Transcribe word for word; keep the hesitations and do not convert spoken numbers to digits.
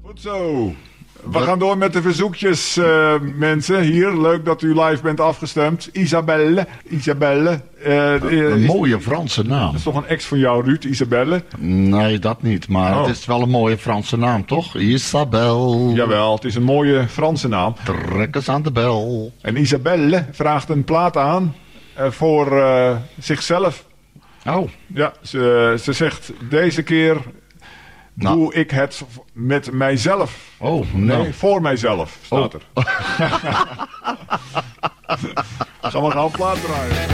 Goed zo. We gaan door met de verzoekjes, uh, mensen. Hier, leuk dat u live bent afgestemd. Isabelle. Isabelle. Uh, een is, mooie Franse naam. Dat is toch een ex van jou, Ruud, Isabelle? Nee, dat niet. Maar oh. Het is wel een mooie Franse naam, toch? Isabelle. Jawel, het is een mooie Franse naam. Trek eens aan de bel. En Isabelle vraagt een plaat aan uh, voor uh, zichzelf. Oh. Ja, ze, ze zegt deze keer... Nou. Doe ik het met mijzelf? Oh, nee. nee voor mijzelf staat er. Oh. Gaan we gaan plaat draaien.